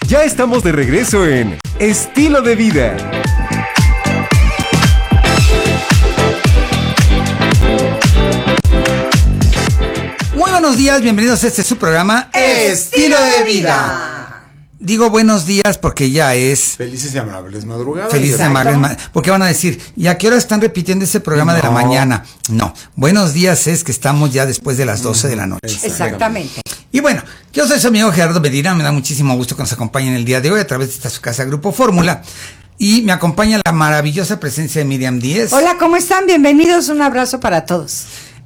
Ya estamos de regreso en Estilo de Vida. Muy buenos días, bienvenidos a este su programa Estilo de Vida. Digo buenos días porque ya es Felices y amables madrugadas. Felices y amables, porque van a decir, ¿y a qué hora están repitiendo ese programa de la mañana? No, buenos días es que estamos ya después de las 12 de la noche. Exactamente. Y bueno, yo soy su amigo Gerardo Medina, me da muchísimo gusto que nos acompañen el día de hoy a través de esta su casa Grupo Fórmula. Y me acompaña la maravillosa presencia de Miriam Díez. Hola, ¿cómo están? Bienvenidos, un abrazo para todos.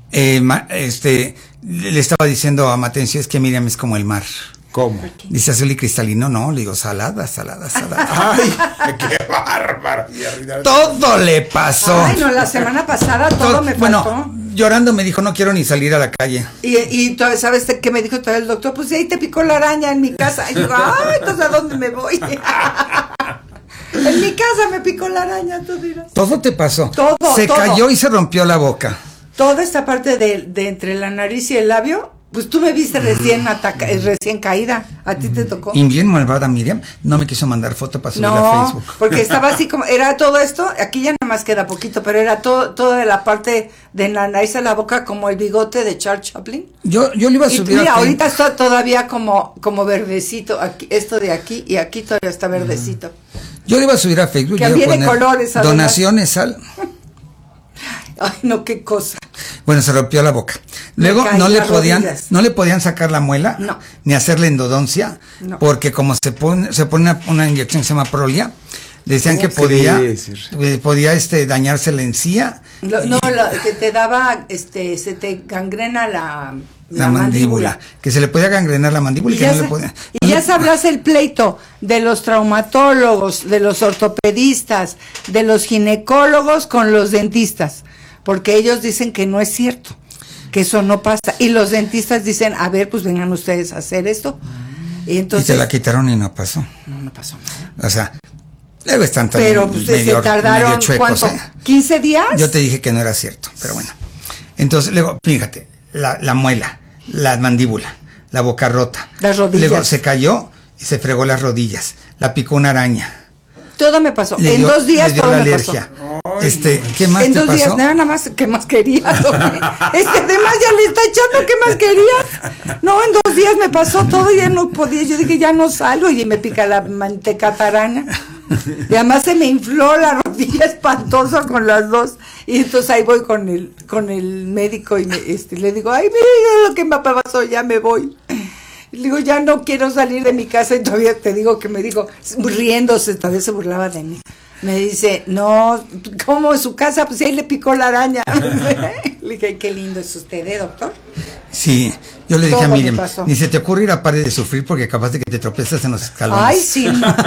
Le estaba diciendo a Matencio, es que Miriam es como el mar. ¿Cómo? Dice azul y cristalino, no, le digo salada. Ay, qué bárbaro. Todo le pasó. Ay, no, la semana pasada todo me faltó. Bueno, llorando me dijo, no quiero ni salir a la calle. Y ¿sabes qué me dijo todo el doctor? Pues ahí te picó la araña en mi casa. Y digo, ay, entonces ¿a dónde me voy? En mi casa me picó la araña, tú dirás. Todo te pasó. Todo. Cayó y se rompió la boca. Toda esta parte de entre la nariz y el labio, pues tú me viste recién caída. A ti te tocó. Y bien malvada Miriam, no me quiso mandar foto para subirla a Facebook. Porque estaba así como, era todo esto, aquí ya nada más queda poquito, pero era toda la parte de la nariz a la boca como el bigote de Charles Chaplin. Yo le iba a subir mira, a Facebook. ahorita está todavía como verdecito, aquí, esto de aquí, y aquí todavía está verdecito. Yo le iba a subir a Facebook. Que viene colores. Donaciones al... Ay, no, qué cosa. Bueno, se rompió la boca. Luego no le podían sacar la muela, no, ni hacerle endodoncia, no, porque como se pone una inyección que se llama Prolia, decían que podía dañarse la encía. Que te daba, se te gangrena la mandíbula. Que se le podía gangrenar la mandíbula y que no le podía. Y ya sabrás el pleito de los traumatólogos, de los ortopedistas, de los ginecólogos con los dentistas. Porque ellos dicen que no es cierto, que eso no pasa. Y los dentistas dicen, a ver, pues vengan ustedes a hacer esto. Y entonces... Y se la quitaron y no pasó. No pasó nada. O sea, luego están también pero pues se tardaron, chuecos, ¿cuánto? ¿15 días? Yo te dije que no era cierto, pero bueno. Entonces, luego, fíjate, la muela, la mandíbula, la boca rota. Las rodillas. Luego se cayó y se fregó las rodillas. La picó una araña. Todo me pasó. En 2 días todo me pasó. ¿Qué más en te 2 pasó? días, nada más, ¿qué más querías? Además ya le está echando, ¿qué más querías? No, en 2 días me pasó todo y ya no podía. Yo dije, ya no salgo y me pica la manteca araña. Y además se me infló la rodilla espantosa con las dos. Y entonces ahí voy con el médico y le digo, ay, mira lo que me pasó, ya me voy. Y le digo, ya no quiero salir de mi casa. Y todavía te digo que me dijo, riéndose, todavía se burlaba de mí. Me dice, no, ¿cómo en su casa? Pues ahí le picó la araña. Le dije, qué lindo es usted, doctor? Sí, yo le dije todo a Miriam, ni se te ocurre ir a pared de sufrir porque capaz de que te tropiezas en los escalones. Ay, sí.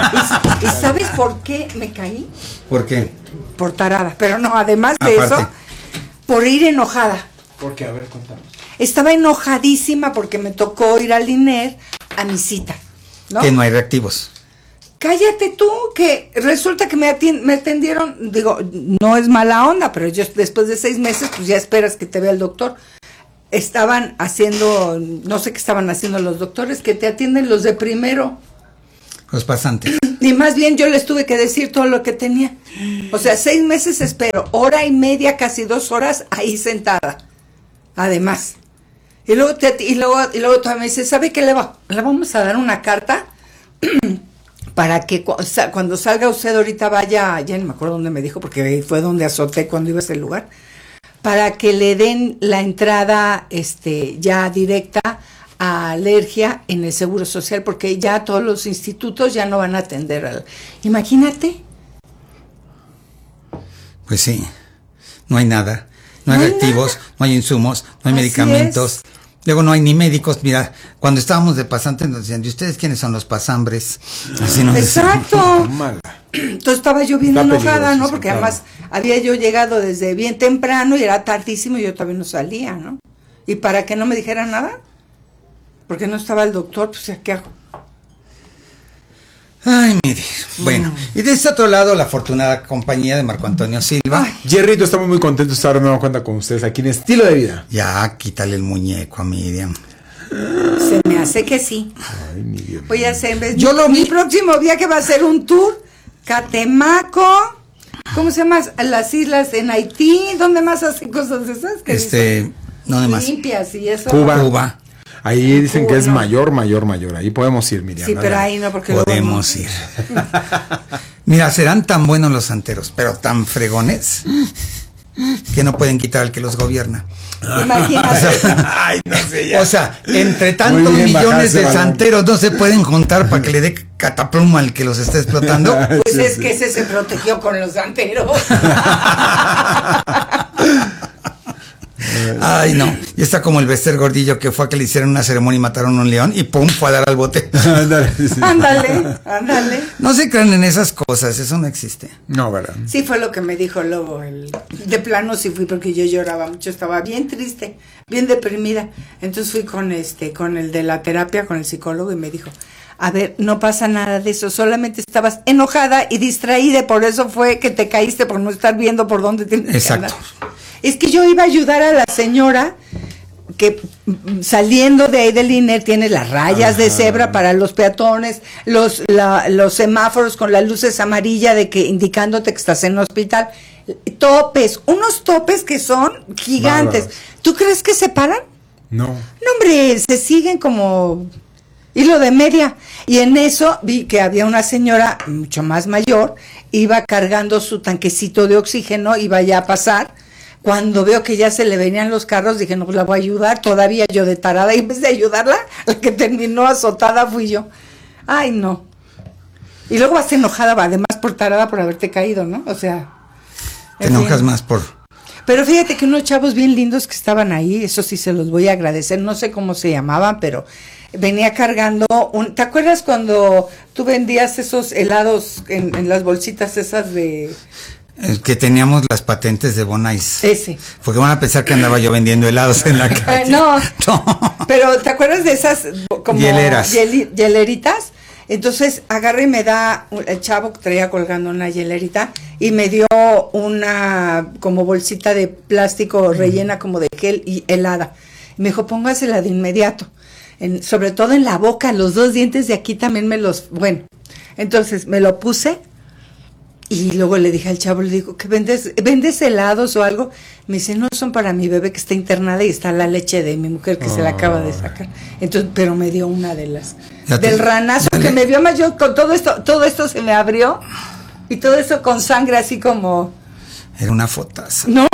¿Y sabes por qué me caí? ¿Por qué? Por tarada, pero no, además de eso, por ir enojada. ¿Por qué? A ver, contamos. Estaba enojadísima porque me tocó ir al INER a mi cita, ¿no? Que no hay reactivos. Cállate tú, que resulta que me atendieron, digo, no es mala onda, pero yo después de 6 meses, pues ya esperas que te vea el doctor. Estaban haciendo, no sé qué estaban haciendo los doctores, que te atienden los de primero. Los pasantes. Y más bien yo les tuve que decir todo lo que tenía. O sea, 6 meses espero, 1:30, casi 2 horas ahí sentada. Además. Y luego todavía me dice, ¿sabe qué le vamos a dar una carta? Para que cuando salga usted ahorita vaya, ya no me acuerdo dónde me dijo, porque fue donde azoté cuando iba a ese lugar, para que le den la entrada ya directa a alergia en el Seguro Social, porque ya todos los institutos ya no van a atender Imagínate. Pues sí, no hay nada, no hay reactivos, no hay insumos, no hay medicamentos. Luego no hay ni médicos. Mira, cuando estábamos de pasantes nos decían, ¿y ustedes quiénes son los pasambres? Así nos Exacto. Entonces estaba yo bien enojada, ¿no? Porque además había yo llegado desde bien temprano y era tardísimo y yo todavía no salía, ¿no? Y para que no me dijeran nada, porque no estaba el doctor, pues ¿qué hago? Ay, mire, bueno, y de este otro lado la afortunada compañía de Marco Antonio Silva. Ay. Jerrito, estamos muy contentos de estar de nueva cuenta con ustedes aquí en Estilo de Vida. Ya, quítale el muñeco a Miriam. Se me hace que sí. Ay, mi Dios. Voy a hacer, Yo lo mi vi. próximo viaje va a ser un tour, Catemaco, ¿cómo se llama? Las islas en Haití, ¿dónde más hacen cosas de esas? ¿Dónde más? Limpias y eso. Cuba. Ahí dicen que es Bueno. mayor. Ahí podemos ir, Miriam. Sí, pero Adelante. ahí no, porque luego Podemos no. ir. Mira, serán tan buenos los santeros, pero tan fregones, que no pueden quitar al que los gobierna. Imagínate. Ay, no sé ya. O sea, entre tantos Muy bien, millones bajarse de balón. santeros no se pueden juntar para que le dé catapluma al que los está explotando. Pues Sí, es sí. que ese se protegió con los santeros. Ay, no. Y está como el Bester Gordillo que fue a que le hicieron una ceremonia y mataron a un león y pum, fue a dar al bote. Ándale, sí. Ándale. No se crean en esas cosas, eso no existe. No, ¿verdad? Sí, fue lo que me dijo luego. De plano sí fui porque yo lloraba mucho, estaba bien triste, bien deprimida. Entonces fui con el de la terapia, con el psicólogo, y me dijo, a ver, no pasa nada de eso, solamente estabas enojada y distraída, por eso fue que te caíste por no estar viendo por dónde tienes que Exacto. andar. Es que yo iba a ayudar a la señora que saliendo de ahí del INER tiene las rayas de cebra para los peatones, los semáforos con las luces amarillas de que indicándote que estás en un hospital, topes, unos topes que son gigantes. Bárbaros. ¿Tú crees que se paran? No. No, hombre, se siguen como hilo de media. Y en eso vi que había una señora mucho más mayor, iba cargando su tanquecito de oxígeno, iba ya a pasar. Cuando veo que ya se le venían los carros, dije, no, pues la voy a ayudar, todavía yo de tarada, y en vez de ayudarla, la que terminó azotada fui yo. Ay, no. Y luego vas enojada, además por tarada por haberte caído, ¿no? O sea... Te en fin. enojas más por... Pero fíjate que unos chavos bien lindos que estaban ahí, eso sí se los voy a agradecer, no sé cómo se llamaban, pero venía cargando ¿te acuerdas cuando tú vendías esos helados en las bolsitas esas de... que teníamos las patentes de Bonais. Ese. Porque van a pensar que andaba yo vendiendo helados en la calle. No, No. pero ¿te acuerdas de esas como Hieleras. hieleritas? Entonces agarra y me da, el chavo que traía colgando una hielerita y me dio una como bolsita de plástico rellena como de gel y helada. Y me dijo, póngasela de inmediato, sobre todo en la boca, los dos dientes de aquí también bueno, entonces me lo puse. Y luego le dije al chavo, le digo, ¿qué vendes helados o algo? Me dice, no, son para mi bebé que está internada y está la leche de mi mujer que se la acaba de sacar. Entonces, pero me dio una de las, del ranazo que me vio más, yo con todo esto se me abrió y todo eso con sangre así como... Era una fotaza. No.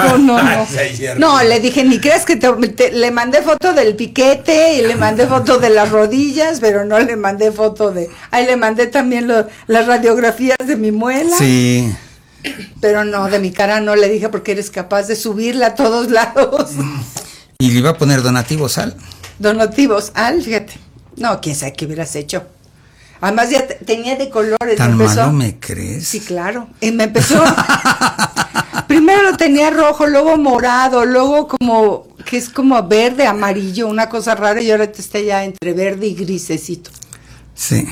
Sí, No, le dije, ni creas que le mandé foto del piquete y le mandé foto de las rodillas, pero no le mandé foto de... Ahí le mandé también las radiografías de mi muela. Sí. Pero no, de mi cara no le dije porque eres capaz de subirla a todos lados. Y le iba a poner donativos al. Donativos, fíjate. No, quién sabe qué hubieras hecho. Además ya tenía de colores. ¿Tan me empezó, malo me crees? Sí, claro. Y me empezó. Primero lo tenía rojo, luego morado, luego como que es como verde, amarillo, una cosa rara, y ahora está ya entre verde y grisecito. Sí.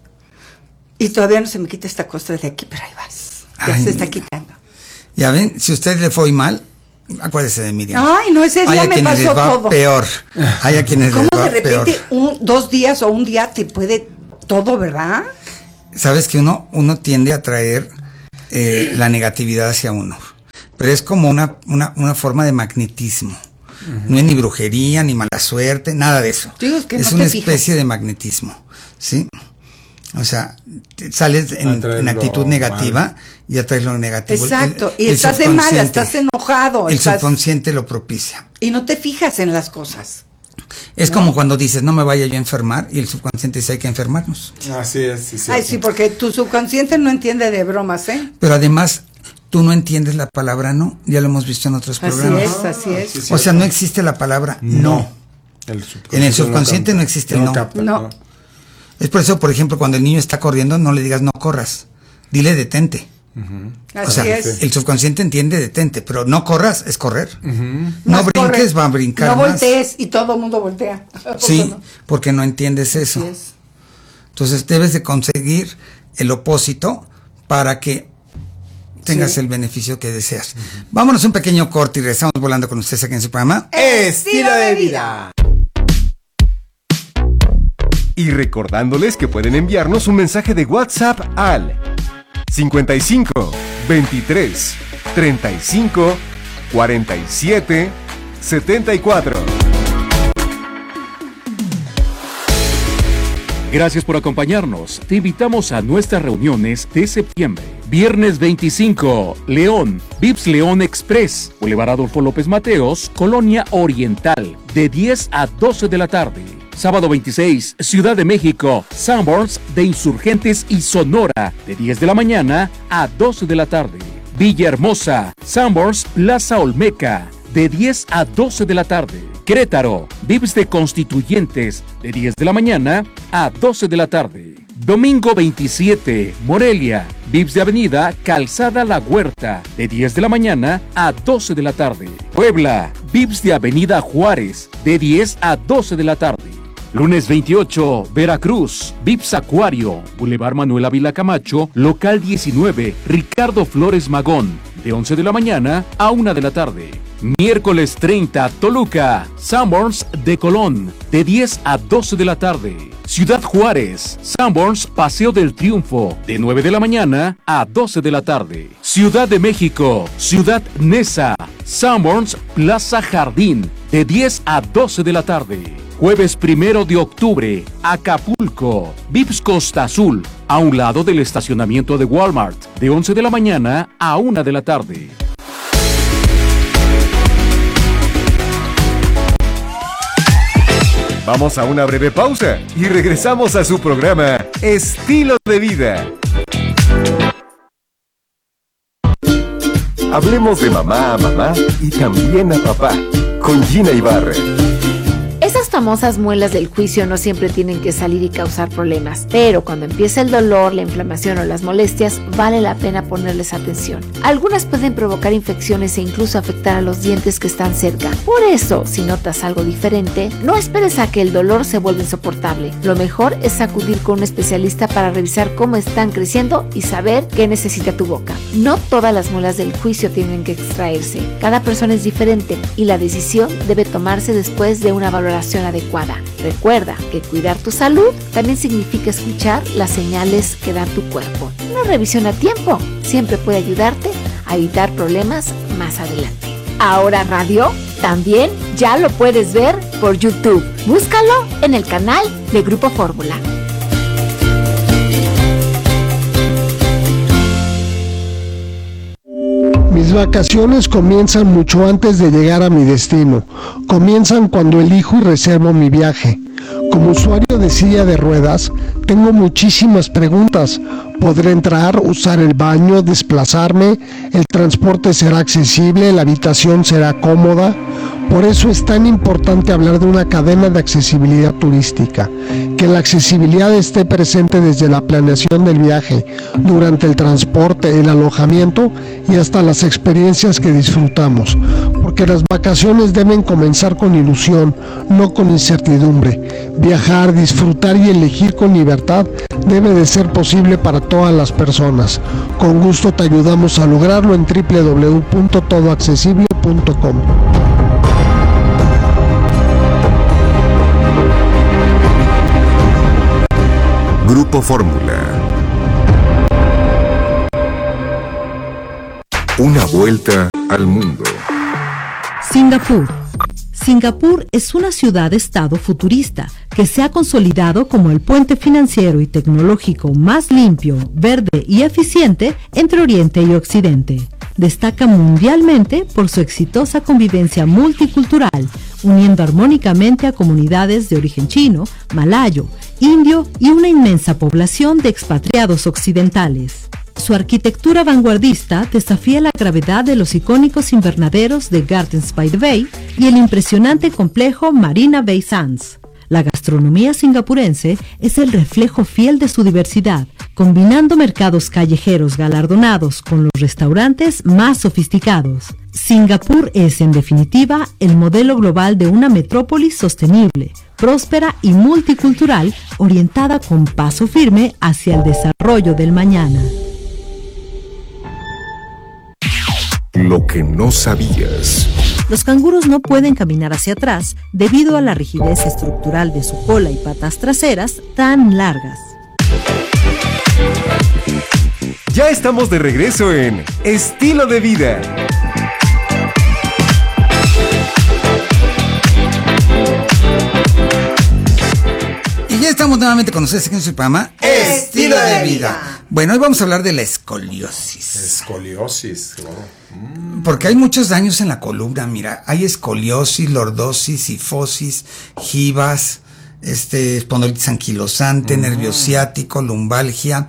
Y todavía no se me quita esta costra de aquí, pero ahí vas. Ya Ay, se está mira. quitando. Ya ven, si usted le fue mal, acuérdese de Miriam. Ay, no, ese Hay día a me quienes les pasó va todo. peor. Hay a quienes les ¿Cómo va de peor. repente 2 días o un día te puede todo, verdad? Sabes que uno tiende a traer la negatividad hacia uno. Pero es como una forma de magnetismo. No es ni brujería, ni mala suerte, nada de eso. Digo, es que es no una te fijas. especie de magnetismo, ¿sí? O sea, sales Atraes en actitud lo negativa mal. y atraes lo negativo. Exacto, y El estás de mala, subconsciente- estás enojado. El estás- subconsciente lo propicia. y no te fijas en las cosas. Es como cuando dices, no me vaya yo a enfermar, y el subconsciente dice, hay que enfermarnos. Así es, sí, Ay, sí, porque tu subconsciente no entiende de bromas, ¿eh? Pero además, tú no entiendes la palabra no, ya lo hemos visto en otros Así programas. es, así es. sí, O sea, no existe la palabra no. En el subconsciente no existe el no. capta, No. Es por eso, por ejemplo, cuando el niño está corriendo, no le digas no corras, dile detente. Así O sea, es. el subconsciente entiende detente, pero no corras es correr. No Más brinques, corre. va a brincar No más. voltees y todo el mundo voltea. ¿A poco Sí, no? porque no entiendes eso. Así es. Entonces debes de conseguir el opósito para que tengas Sí. el beneficio que deseas. Vámonos un pequeño corte y regresamos volando con ustedes aquí en su programa. Estilo de vida. Y recordándoles que pueden enviarnos un mensaje de WhatsApp al 55 23 35 47 74. Gracias por acompañarnos. Te invitamos a nuestras reuniones de septiembre. Viernes 25, León, Vips León Express, Boulevard Adolfo López Mateos, Colonia Oriental, de 10 a 12 de la tarde. Sábado 26, Ciudad de México, Sanborns de Insurgentes y Sonora, de 10 de la mañana a 12 de la tarde. Villahermosa, Sanborns Plaza Olmeca, de 10 a 12 de la tarde. Querétaro, Vips de Constituyentes, de 10 de la mañana a 12 de la tarde. Domingo 27, Morelia, Vips de Avenida Calzada La Huerta, de 10 de la mañana a 12 de la tarde. Puebla, Vips de Avenida Juárez, de 10 a 12 de la tarde. Lunes 28, Veracruz, Vips Acuario, Boulevard Manuel Ávila Camacho, local 19, Ricardo Flores Magón, de 11 de la mañana a 1 de la tarde. Miércoles 30, Toluca, Sanborns de Colón, de 10 a 12 de la tarde. Ciudad Juárez, Sanborns Paseo del Triunfo, de 9 de la mañana a 12 de la tarde. Ciudad de México, Ciudad Neza, Sanborns Plaza Jardín, de 10 a 12 de la tarde. Jueves 1 de octubre, Acapulco, Vips Costa Azul, a un lado del estacionamiento de Walmart, de 11 de la mañana a 1 de la tarde. Vamos a una breve pausa y regresamos a su programa Estilo de Vida. Hablemos de mamá a mamá y también a papá, con Gina Ibarra. Esas famosas muelas del juicio no siempre tienen que salir y causar problemas, pero cuando empieza el dolor, la inflamación o las molestias, vale la pena ponerles atención. Algunas pueden provocar infecciones e incluso afectar a los dientes que están cerca. Por eso, si notas algo diferente, no esperes a que el dolor se vuelva insoportable. Lo mejor es acudir con un especialista para revisar cómo están creciendo y saber qué necesita tu boca. No todas las muelas del juicio tienen que extraerse. Cada persona es diferente y la decisión debe tomarse después de una valoración adecuada. Recuerda que cuidar tu salud también significa escuchar las señales que da tu cuerpo. Una revisión a tiempo siempre puede ayudarte a evitar problemas más adelante. Ahora Radio también ya lo puedes ver por YouTube. Búscalo en el canal de Grupo Fórmula. Mis vacaciones comienzan mucho antes de llegar a mi destino. Comienzan cuando elijo y reservo mi viaje. Como usuario de silla de ruedas, tengo muchísimas preguntas. ¿Podré entrar, usar el baño, desplazarme? ¿El transporte será accesible? ¿La habitación será cómoda? Por eso es tan importante hablar de una cadena de accesibilidad turística, que la accesibilidad esté presente desde la planeación del viaje, durante el transporte, el alojamiento y hasta las experiencias que disfrutamos, porque las vacaciones deben comenzar con ilusión, no con incertidumbre. Viajar, disfrutar y elegir con libertad debe de ser posible para todas las personas. Con gusto te ayudamos a lograrlo en www.todoaccesible.com. Grupo Fórmula. Una vuelta al mundo. Singapur. Singapur es una ciudad-estado futurista que se ha consolidado como el puente financiero y tecnológico más limpio, verde y eficiente entre Oriente y Occidente. Destaca mundialmente por su exitosa convivencia multicultural, uniendo armónicamente a comunidades de origen chino, malayo, indio y una inmensa población de expatriados occidentales. Su arquitectura vanguardista desafía la gravedad de los icónicos invernaderos de Gardens by the Bay y el impresionante complejo Marina Bay Sands. La gastronomía singapurense es el reflejo fiel de su diversidad, combinando mercados callejeros galardonados con los restaurantes más sofisticados. Singapur es, en definitiva, el modelo global de una metrópolis sostenible, próspera y multicultural, orientada con paso firme hacia el desarrollo del mañana. Lo que no sabías. Los canguros no pueden caminar hacia atrás debido a la rigidez estructural de su cola y patas traseras tan largas. Ya estamos de regreso en Estilo de Vida. Y ya estamos nuevamente con ustedes en su programa Estilo de Vida. Bueno, hoy vamos a hablar de la escoliosis. Escoliosis, claro. Porque hay muchos daños en la columna, mira, hay escoliosis, lordosis, sifosis, gibas, espondilitis anquilosante, nervio ciático, lumbalgia,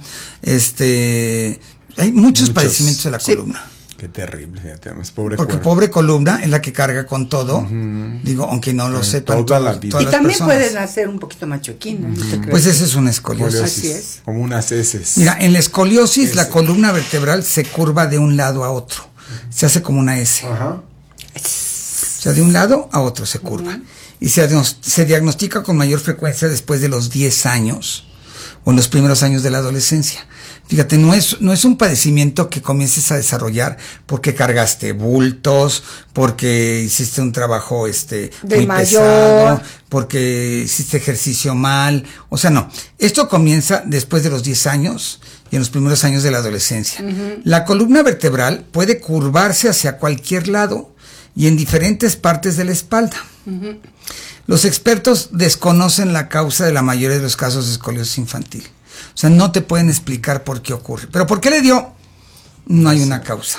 hay muchos padecimientos de la columna. Qué terrible, fíjate, es pobre Porque cuerpo. pobre columna es la que carga con todo, digo, aunque no lo sepan toda la vida. todas Y las también personas. pueden hacer un poquito machoquina. ¿No te crees? Pues esa es una escoliosis. Así es. Como unas heces. Mira, en la escoliosis la columna vertebral se curva de un lado a otro, se hace como una S. Ajá. O sea, de un lado a otro se curva. Y se diagnostica con mayor frecuencia después de los 10 años o en los primeros años de la adolescencia. Fíjate, no es un padecimiento que comiences a desarrollar porque cargaste bultos, porque hiciste un trabajo muy pesado, porque hiciste ejercicio mal. O sea, no. Esto comienza después de los 10 años y en los primeros años de la adolescencia. La columna vertebral puede curvarse hacia cualquier lado y en diferentes partes de la espalda. Los expertos desconocen la causa de la mayoría de los casos de escoliosis infantil. O sea, no te pueden explicar por qué ocurre. ¿Pero por qué le dio? No hay una causa.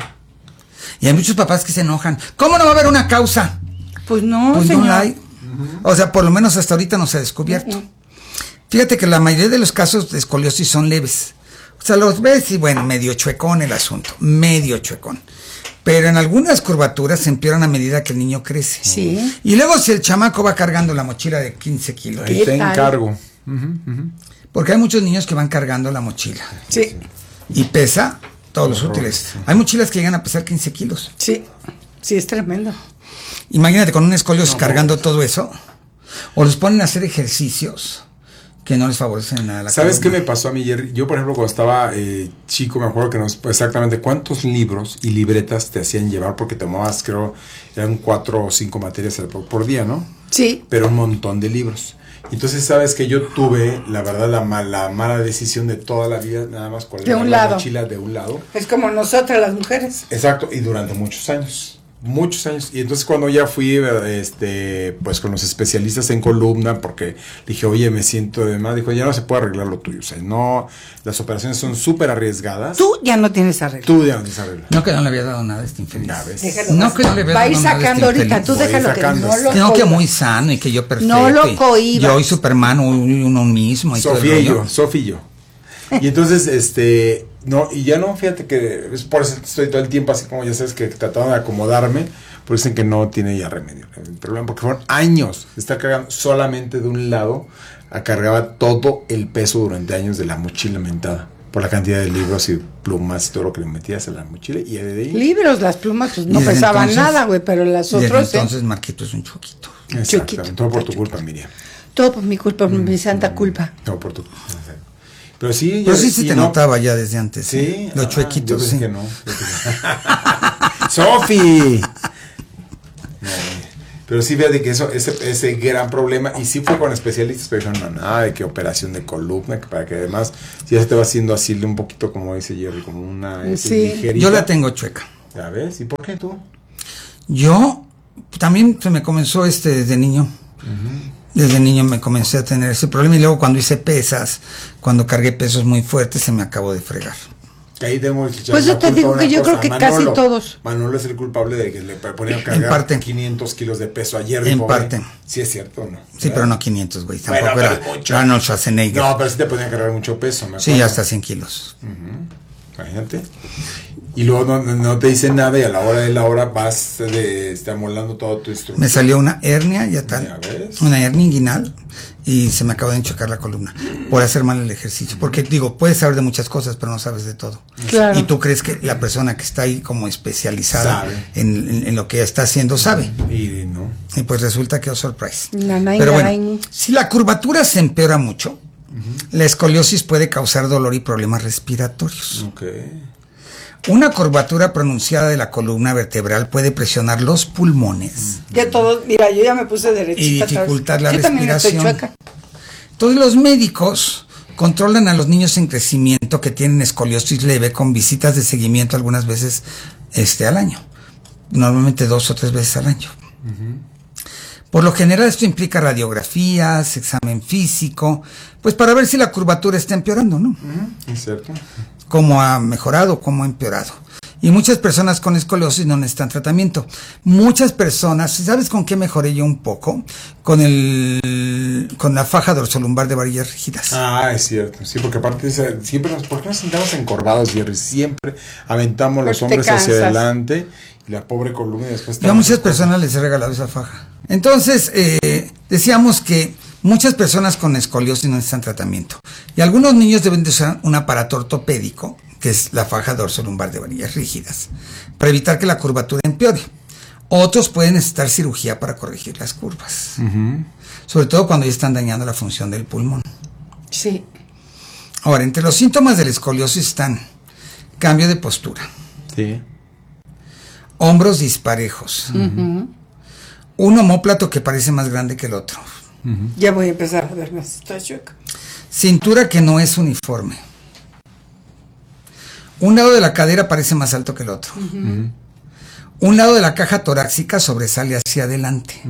Y hay muchos papás que se enojan. ¿Cómo no va a haber una causa? Pues no, Pues señor. no la hay. O sea, por lo menos hasta ahorita no se ha descubierto. Fíjate que la mayoría de los casos de escoliosis son leves. O sea, los ves y bueno, medio chuecón el asunto. Medio chuecón. Pero en algunas curvaturas se empeoran a medida que el niño crece. Sí. Y luego si el chamaco va cargando la mochila de 15 kilos. Ahí te ¿Qué tal? encargo. Porque hay muchos niños que van cargando la mochila. Sí, Y pesa todos los útiles. Hay mochilas que llegan a pesar 15 kilos. sí. Sí, es tremendo. Imagínate con un escoliosis cargando todo eso. O los ponen a hacer ejercicios que no les favorecen nada la ¿Sabes qué columna. me pasó a mí, Jerry? Yo, por ejemplo, cuando estaba chico, me acuerdo que exactamente cuántos libros y libretas te hacían llevar, porque tomabas, creo, eran 4 o 5 materias por día, ¿no? Sí. Pero un montón de libros. Entonces, sabes que yo tuve, la verdad, la mala decisión de toda la vida, nada más con De un la lado. mochila de un lado. Es como nosotras las mujeres. Exacto, y durante muchos años. Muchos años. Y entonces cuando ya fui pues con los especialistas en columna, porque dije, oye, me siento de más, dijo, ya no se puede arreglar lo tuyo. O sea, no, las operaciones son súper arriesgadas. Tú ya no tienes arreglo. Tú ya no tienes arreglo. No, que no le había dado nada a este infeliz. Ya ves. Déjalo. No, que no le había Va a dado ir nada a este sacando ahorita. infeliz. Tú Voy déjalo que sacando. no lo No, que cohiba. muy sano y que yo perfecto. No lo y cohiba. Yo y Superman uno mismo. Y Sofía todo el y rollo. yo, Sofía y yo. Y entonces, no, y ya no, fíjate que es por eso que estoy todo el tiempo así como ya sabes que tratando de acomodarme, pero dicen que no tiene ya remedio el problema, porque fueron años de estar cargando solamente de un lado, cargaba todo el peso durante años de la mochila mentada, por la cantidad de libros y plumas y todo lo que le metías en la mochila, y de ahí... Libros, las plumas, pues Y no desde pesaban entonces- nada, güey, pero las Desde otras. entonces Marquito es un choquito. Exactamente, chiquito, todo por tu chiquito. culpa, Miriam. Todo por mi culpa, por mi santa culpa. Todo por tu culpa. Pero sí, Pero ya- sí se y te no- notaba ya desde antes. Sí. Los chuequitos, yo pensé sí. que no. ¡Sofi! No, pero sí, fíjate que ese gran problema, y sí fue con especialistas, pero dijeron, no, nada de que operación de columna, que para que además ya se te va haciendo así un poquito, como dice Jerry, como una Sí. ligerita. Yo la tengo chueca. ¿Ya ves? ¿Y por qué tú? Yo también se me comenzó desde niño. Desde niño me comencé a tener ese problema y luego cuando hice pesas, cuando cargué pesos muy fuertes, se me acabó de fregar. Que ahí tengo que echar Pues yo la te culpa digo a que una yo cosa. creo que casi todos. Manolo es el culpable de que le ponían a En cargar parte. 500 kilos de peso a Jerry. En pobre. parte. Sí, es cierto, ¿o no? Sí, pero no 500, güey. Tampoco Bueno, pero era es mucho. Arnold Schwarzenegger. No, pero sí te ponían a cargar mucho peso, me Sí, acuerdo. hasta 100 kilos. Imagínate. Y luego no te dicen nada y a la hora de la hora vas amolando todo tu instrumento. Me salió una hernia, ya tal. Ya ves. Una hernia inguinal y se me acabó de enchocar la columna por hacer mal el ejercicio. Porque digo, puedes saber de muchas cosas, pero no sabes de todo. Claro. Y tú crees que la persona que está ahí como especializada Sabe. en lo que está haciendo sabe. Y no. Y pues resulta que, oh, surprise. Nanay, Pero nanay. bueno, si la curvatura se empeora mucho, la escoliosis puede causar dolor y problemas respiratorios. Ok. Una curvatura pronunciada de la columna vertebral puede presionar los pulmones Que todos, mira, yo ya me puse derechita. y dificultar la Yo también estoy respiración. chueca. Entonces los médicos controlan a los niños en crecimiento que tienen escoliosis leve con visitas de seguimiento algunas veces al año. Normalmente 2 o 3 veces al año. Por lo general esto implica radiografías, examen físico, pues para ver si la curvatura está empeorando, ¿no? Es cierto. Cómo ha mejorado, cómo ha empeorado. Y muchas personas con escoliosis no necesitan tratamiento. Muchas personas, ¿sabes con qué mejoré yo un poco? Con la faja dorsolumbar de varillas rígidas. Ah, es cierto. Sí, porque aparte siempre ¿por qué nos sentamos encorvados, Jerry? Siempre aventamos los Porque te hombros hacia cansas. adelante y la pobre columna y después... Yo a muchas personas les he regalado esa faja. Entonces, decíamos que muchas personas con escoliosis no necesitan tratamiento. Y algunos niños deben de usar un aparato ortopédico, que es la faja dorsolumbar de varillas rígidas, para evitar que la curvatura empeore. Otros pueden necesitar cirugía para corregir las curvas. Sobre todo cuando ya están dañando la función del pulmón. Sí. Ahora, entre los síntomas de la escoliosis están cambio de postura, Sí. hombros disparejos, un omóplato que parece más grande que el otro, Ya voy a empezar a verme, estoy chueca. cintura que no es uniforme, un lado de la cadera parece más alto que el otro, un lado de la caja torácica sobresale hacia adelante,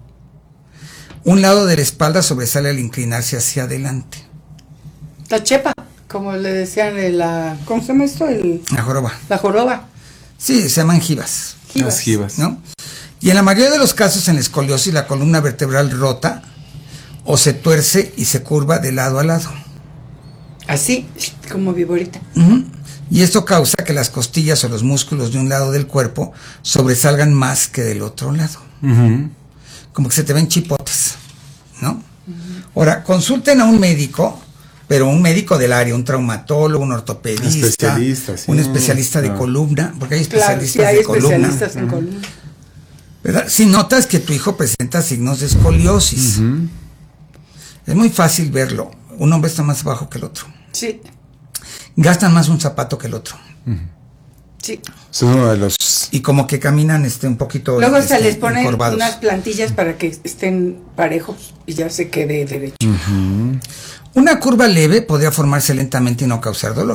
un lado de la espalda sobresale al inclinarse hacia adelante. La chepa, como le decían, ¿cómo se llama esto? La joroba. La joroba. Sí, se llaman jibas, Las jibas. ¿no? Y en la mayoría de los casos en la escoliosis la columna vertebral rota o se tuerce y se curva de lado a lado. Así, como viborita. Y esto causa que las costillas o los músculos de un lado del cuerpo sobresalgan más que del otro lado. Como que se te ven chipotes, ¿no? Ahora, consulten a un médico, pero un médico del área, un traumatólogo, un ortopedista, Especialista, sí. un especialista de Claro. columna, porque hay Claro, especialistas sí, hay de columna. especialistas en columna. ¿Verdad? Si notas que tu hijo presenta signos de escoliosis, es muy fácil verlo. Un hombre está más bajo que el otro. Sí, Gastan más un zapato que el otro. sí. Es uno de los... Y como que caminan un poquito Luego se les ponen encorvados. unas plantillas para que estén parejos y ya se quede derecho. Una curva leve podría formarse lentamente y no causar dolor.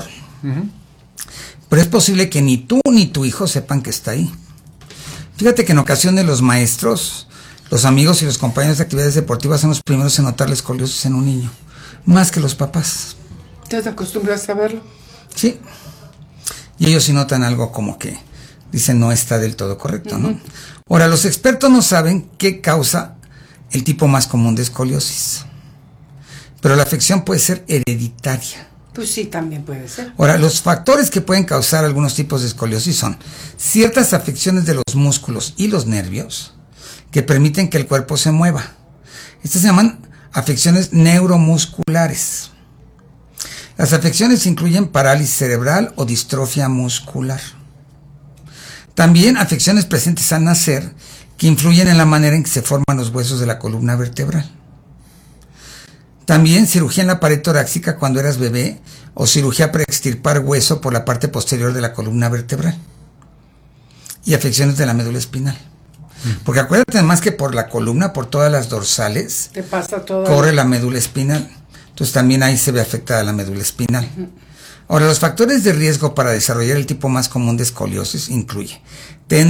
Pero es posible que ni tú ni tu hijo sepan que está ahí. Fíjate que en ocasiones los maestros, los amigos y los compañeros de actividades deportivas son los primeros en notar la escoliosis en un niño, más que los papás. ¿Te acostumbras a verlo? Sí. Y ellos sí notan algo como que dicen no está del todo correcto, ¿no? Ahora, los expertos no saben qué causa el tipo más común de escoliosis. Pero la afección puede ser hereditaria. Pues sí, también puede ser. Ahora, los factores que pueden causar algunos tipos de escoliosis son ciertas afecciones de los músculos y los nervios que permiten que el cuerpo se mueva. Estas se llaman afecciones neuromusculares. Las afecciones incluyen parálisis cerebral o distrofia muscular. También afecciones presentes al nacer que influyen en la manera en que se forman los huesos de la columna vertebral. También cirugía en la pared torácica cuando eras bebé o cirugía para extirpar hueso por la parte posterior de la columna vertebral. Y afecciones de la médula espinal. Porque acuérdate además que por la columna, por todas las dorsales, Te pasa todo. corre la médula espinal. Entonces también ahí se ve afectada la médula espinal. Ahora, los factores de riesgo para desarrollar el tipo más común de escoliosis incluye tener